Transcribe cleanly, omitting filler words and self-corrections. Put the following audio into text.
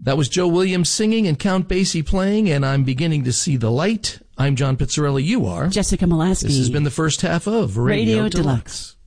That was Joe Williams singing and Count Basie playing, and I'm beginning to see the light. I'm John Pizzarelli. You are Jessica Molaski. This has been the first half of Radio Deluxe.